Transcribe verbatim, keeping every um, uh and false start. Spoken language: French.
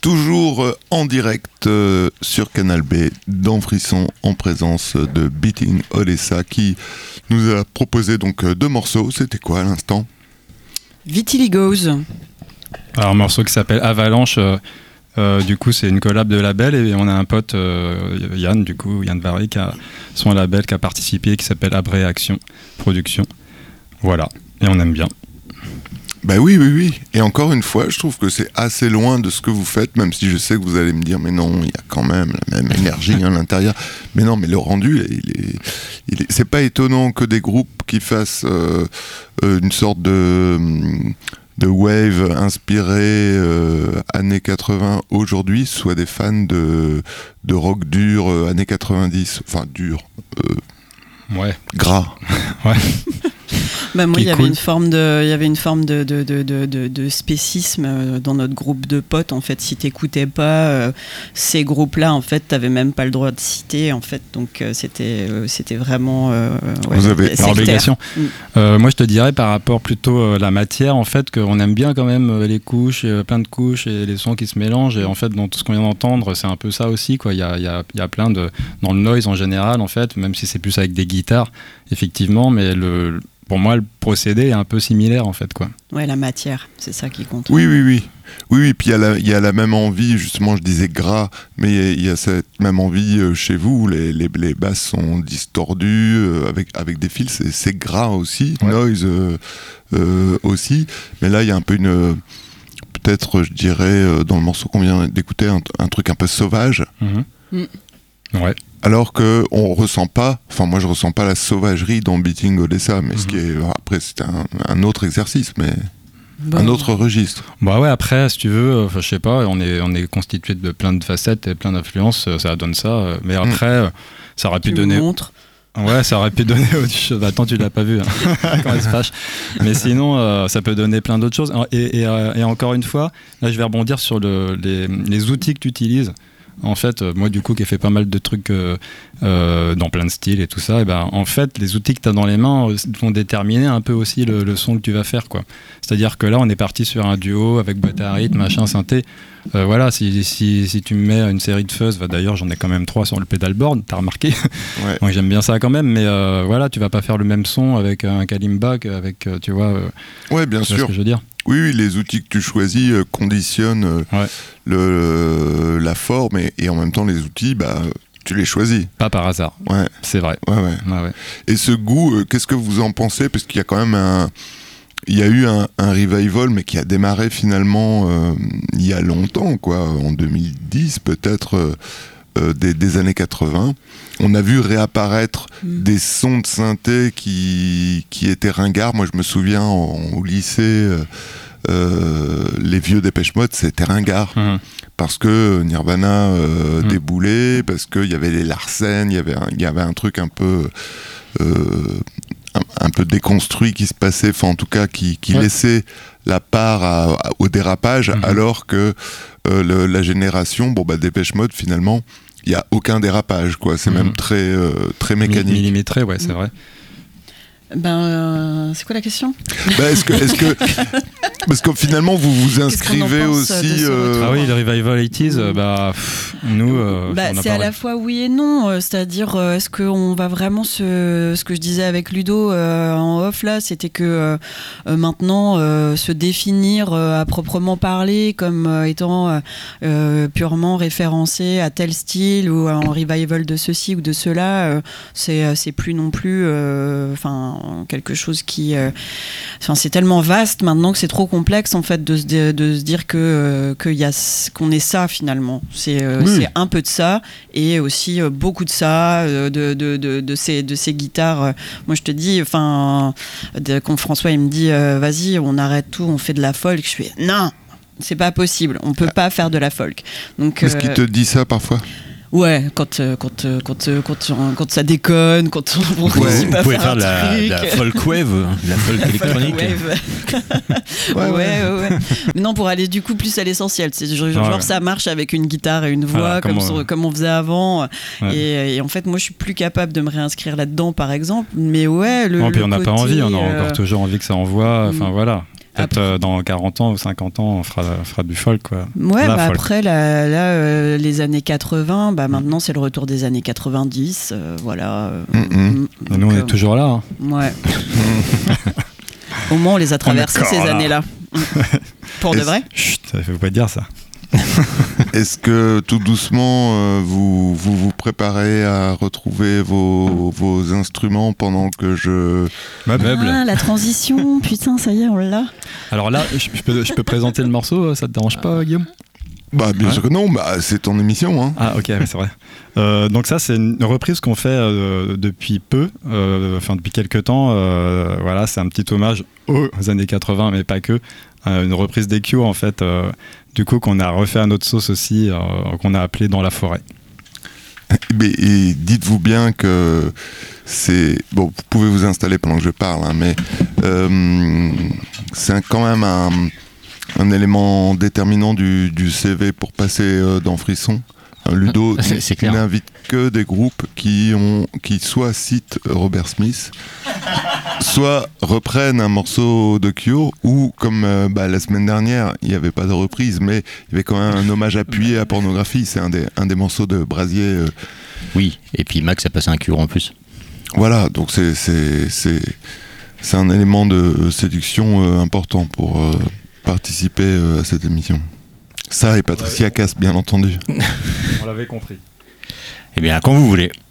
Toujours en direct euh, sur Canal B, dans Frisson, en présence de Beating Odessa, qui nous a proposé donc deux morceaux. C'était quoi à l'instant ? Vitiligos. Alors un morceau qui s'appelle Avalanche. Euh, euh, du coup, c'est une collab de label et on a un pote, euh, Yann, du coup, Yann Varry, qui a son label qui a participé, qui s'appelle Abréaction Production. Voilà, et on aime bien. Bah oui, oui, oui. Et encore une fois, je trouve que c'est assez loin de ce que vous faites, même si je sais que vous allez me dire, mais non, il y a quand même la même énergie à l'intérieur. Mais non, mais le rendu, il est, il est, c'est pas étonnant que des groupes qui fassent euh, une sorte de, de wave inspirée euh, années quatre-vingts aujourd'hui soient des fans de, de rock dur euh, années quatre-vingt-dix. Enfin, dur. Euh, ouais. Gras. Ouais. Bah moi, il y avait cool. une forme de, il y avait une forme de de, de, de, de de spécisme dans notre groupe de potes. En fait, si t'écoutais pas euh, ces groupes-là, en fait, t'avais même pas le droit de citer. En fait, donc euh, c'était euh, c'était vraiment. Euh, ouais, Vous avez par obligation. Mm. Euh, moi, je te dirais par rapport plutôt à la matière, en fait, qu'on aime bien quand même euh, les couches, euh, plein de couches et les sons qui se mélangent. Et en fait, dans tout ce qu'on vient d'entendre, c'est un peu ça aussi, quoi. Il y a il y a il y a plein de dans le noise en général, en fait, même si c'est plus avec des guitares, effectivement, mais le pour moi, le procédé est un peu similaire, en fait, quoi. Ouais, la matière, c'est ça qui compte. Oui, oui, oui. Oui, oui, puis il y a la, il y a la même envie, justement, je disais gras, mais il y a, il y a cette même envie euh, chez vous, les, les, les basses sont distordues, euh, avec, avec des fils, c'est, c'est gras aussi, ouais. Noise euh, euh, aussi, mais là, il y a un peu une... Euh, peut-être, je dirais, euh, dans le morceau qu'on vient d'écouter, un, un truc un peu sauvage. Mmh. Mmh. Ouais. Alors que on ressent pas, enfin moi je ressens pas la sauvagerie dans Beating Odessa, mais mmh. ce qui est après c'est un, un autre exercice, mais bon. Un autre registre. Bah ouais, après si tu veux, enfin je sais pas, on est on est constitué de plein de facettes et plein d'influences, ça donne ça. Mais après, mmh. ça aurait pu tu donner. Me montres. Ouais, ça aurait pu donner autre chose. Attends, tu l'as pas vu, hein. Quand elle se fâche. Mais sinon, euh, ça peut donner plein d'autres choses. Et, et, euh, et encore une fois, là je vais rebondir sur le, les, les outils que tu utilises. En fait, moi du coup qui ai fait pas mal de trucs euh, euh, dans plein de styles et tout ça, et ben en fait les outils que tu as dans les mains vont déterminer un peu aussi le, le son que tu vas faire, quoi. C'est-à-dire que là on est parti sur un duo avec boîte à rythme, machin, synthé. Euh, voilà, si, si, si tu me mets une série de fuzz, bah, d'ailleurs j'en ai quand même trois sur le pedalboard, t'as remarqué. Ouais. Donc j'aime bien ça quand même, mais euh, voilà, tu vas pas faire le même son avec un kalimba qu'avec, euh, tu vois. Euh, ouais, bien sûr. Ce que je veux dire. Oui, oui, les outils que tu choisis euh, conditionnent euh, ouais. le, euh, la forme et, et en même temps les outils, bah, tu les choisis. Pas par hasard. Ouais. C'est vrai. Ouais, ouais. Ouais, ouais. Et ce goût, euh, qu'est-ce que vous en pensez ? Parce qu'il y a quand même un... Il y a eu un, un revival, mais qui a démarré finalement euh, il y a longtemps, quoi, en deux mille dix peut-être, euh, euh, des, des années quatre-vingts. On a vu réapparaître mmh. des sons de synthé qui, qui étaient ringards. Moi, je me souviens, en, au lycée, euh, euh, les vieux Dépêche Mode, c'était ringard. Mmh. Parce que Nirvana euh, mmh. déboulait, parce qu'il y avait les Larsen, il y avait un, il y avait un truc un peu... Euh, Un, un peu déconstruit qui se passait, enfin en tout cas qui, qui ouais. laissait la part à, à, au dérapage, mmh. alors que euh, le, la génération, bon bah Dépêche Mode finalement, il n'y a aucun dérapage, quoi. C'est mmh. même très, euh, très mécanique. Millimétré, ouais, c'est mmh. vrai. Ben, euh, c'est quoi la question ? Ben, est-ce que, est-ce que, parce que finalement vous vous inscrivez aussi. Euh... Ah oui, le revival eighties, euh, bah pff, nous. Euh, bah, c'est à la fois oui et non, euh, c'est-à-dire euh, est-ce qu'on va vraiment se, ce que je disais avec Ludo euh, en off là, c'était que euh, maintenant euh, se définir euh, à proprement parler comme euh, étant euh, purement référencé à tel style ou en revival de ceci ou de cela, euh, c'est c'est plus non plus, enfin. Euh, quelque chose qui euh, enfin c'est tellement vaste maintenant que c'est trop complexe en fait de se, de, de se dire que euh, qu'il y a qu'on est ça finalement c'est euh, oui. c'est un peu de ça et aussi euh, beaucoup de ça euh, de de de de ces de ces guitares euh, moi je te dis enfin quand François il me dit euh, vas-y on arrête tout on fait de la folk, je suis non c'est pas possible on peut ah. pas faire de la folk donc est-ce euh, qu'il te dit ça parfois? Ouais, quand, quand, quand, quand, quand ça déconne, quand on ouais, réussit pas à faire, faire de la, la folk wave, la folk électronique. ouais, ouais, ouais, ouais. Mais non, pour aller du coup plus à l'essentiel. C'est genre, genre ouais. ça marche avec une guitare et une voix voilà, comme, on, comme on faisait avant. Ouais. Et, et en fait, moi, je suis plus capable de me réinscrire là-dedans, par exemple. Mais ouais, le. Non, le puis on n'a côté, pas envie, on a euh... encore toujours envie que ça envoie. Enfin, voilà. Peut-être euh, dans quarante ans ou cinquante ans, on fera, on fera du folk, quoi. Ouais, La bah folk. après, là, là euh, les années quatre-vingts, bah maintenant c'est le retour des années quatre-vingt-dix, euh, voilà. euh, Mm-mm. mm, Et nous, on donc, est euh, toujours là. Hein. Ouais. Au moins, on les a traversées encore ces là. années-là. Mm. Pour de Est-ce- vrai. Chut, ça faut pas dire ça. Est-ce que tout doucement, euh, vous, vous vous préparez à retrouver vos, vos instruments pendant que je... Meuble. Ah, la transition, putain, ça y est, on l'a. Alors là, je, je peux, je peux présenter le morceau, ça te dérange pas, Guillaume? Bah bien Ouais. sûr que non, bah, c'est ton émission. Hein. Ah ok, ouais, c'est vrai. Euh, donc ça, c'est une reprise qu'on fait euh, depuis peu, euh, enfin depuis quelques temps. Euh, voilà, c'est un petit hommage aux années quatre-vingts, mais pas que. Euh, une reprise des Cure en fait, euh, du coup qu'on a refait à notre sauce aussi, euh, qu'on a appelé Dans la forêt. Mais, et dites-vous bien que c'est... Bon, vous pouvez vous installer pendant que je parle, hein, mais euh, c'est un- quand même un, un élément déterminant du, du C V pour passer euh, dans Frisson. Euh, Ludo C'est- c'est clair. n'invite que des groupes qui, ont, qui soit citent Robert Smith, soit reprennent un morceau de Cure, ou comme euh, bah, la semaine dernière, il n'y avait pas de reprise, mais il y avait quand même un hommage appuyé à Pornographie. C'est un des, un des morceaux de Brasier. euh, Oui, et puis Max a passé un cure en plus. Voilà, donc c'est, c'est, c'est, c'est un élément de séduction euh, important pour euh, participer euh, à cette émission. Ça et Patricia Cass, bien entendu. On l'avait compris. Eh bien, quand vous voulez.